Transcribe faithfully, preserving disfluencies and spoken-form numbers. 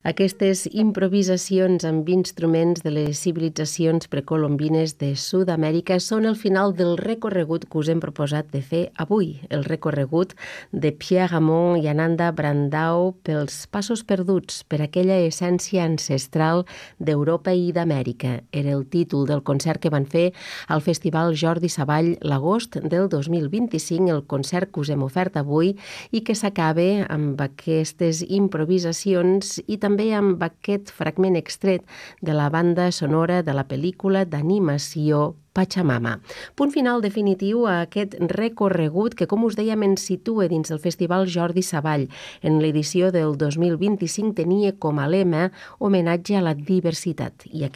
Aquestes improvisacions amb instruments de les civilitzacions precolombines de Sud-amèrica són el final del recorregut que us hem proposat de fer avui, el recorregut de Pierre Ramon i Ananda Brandao pels passos perduts, per aquella essència ancestral d'Europa i d'Amèrica. Era el títol del concert que van fer al Festival Jordi Savall l'agost del dos mil vint-i-cinc, el concert que us hem ofert avui i que s'acaba amb aquestes improvisacions i també també amb aquest fragment extret de la banda sonora de la pel·lícula d'animació Pachamama. Punt final definitiu a aquest recorregut que, com us dèiem, ens situa dins el Festival Jordi Savall. En l'edició del dos mil vint-i-cinc tenia com a lema homenatge a la diversitat i aquest